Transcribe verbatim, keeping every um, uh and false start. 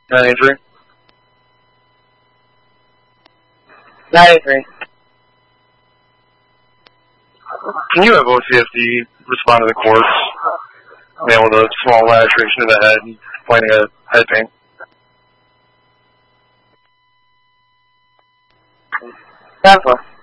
ninety-three. ninety-three. Can you have O C S D respond to the corpse? Man with a small laceration to the head, finding a head pain. ten four.